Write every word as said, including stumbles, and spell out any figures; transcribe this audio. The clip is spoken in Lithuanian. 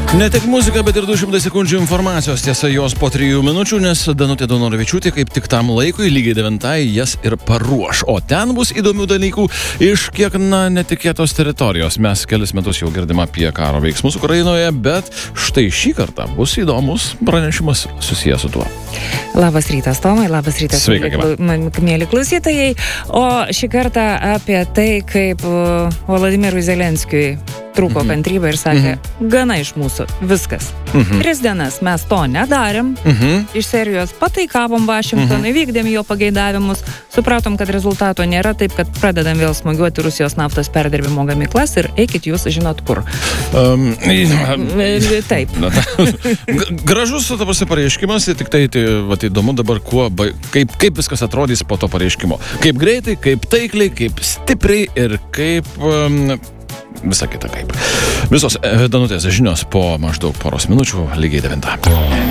Ne tik muzika, bet ir du šimtai sekundžių informacijos, tiesa jos po trijų minučių, nes Danutė Daunoravičiūtė kaip tik tam laikui lygiai devintai jas ir paruoš. O ten bus įdomių dalykų iš kiek, na, netikėtos teritorijos. Mes kelis metus jau girdim apie karo veiksmus Ukrainoje, bet štai šį kartą bus įdomus pranešimas susijęs su tuo. Labas rytas, Tomai, labas rytas, Sveika, mėly, mėly klausytojai. O šį kartą apie tai, kaip Volodimirui Zelenskiui trūko mhm. kantrybę ir sakė, mhm. gana iš mūsų, viskas. Mhm. Tris dienas mes to nedarėm, mhm. iš serijos pataikavom Vašingtonui, mhm. vykdėm jo pageidavimus, supratom, kad rezultato nėra, taip kad pradedam vėl smagiuoti Rusijos naftos perdirbimo gamyklas ir eikit jūs žinot kur. Um, taip. Na, ta, gražus ta prasme pareiškimas, tik tai, tai va, įdomu dabar, kuo, kaip, kaip viskas atrodys po to pareiškimo. Kaip greitai, kaip taikliai, kaip stipriai ir kaip... Um, Visa kita kaip. Visos Danutės žinios po maždaug poros minučių lygiai devintą.